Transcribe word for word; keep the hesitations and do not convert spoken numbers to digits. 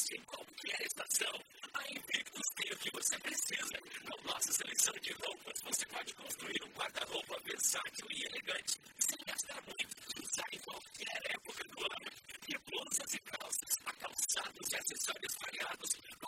em qualquer estação. A Invictus tem o que você precisa. Na nossa seleção de roupas, você pode construir um guarda-roupa versátil e elegante, sem gastar muito, e usar em qualquer época do ano. E blusas e calças, calçados e acessórios variados,